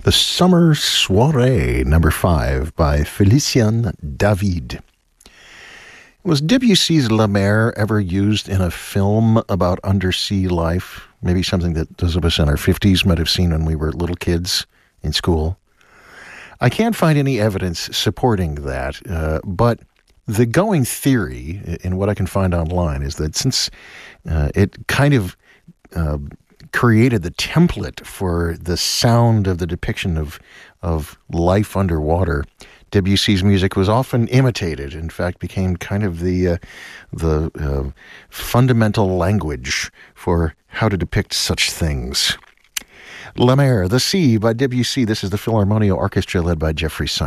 The Summer Soiree, number 5, by Félicien David. Was Debussy's La Mer ever used in a film about undersea life? Maybe something that those of us in our 50s might have seen when we were little kids in school. I can't find any evidence supporting that, but the going theory, in what I can find online, is that since it kind of created the template for the sound of the depiction of life underwater, Debussy's music was often imitated. In fact, became kind of the fundamental language for how to depict such things. La Mer, The Sea by Debussy. This is the Philharmonia Orchestra led by Jeffrey Simon.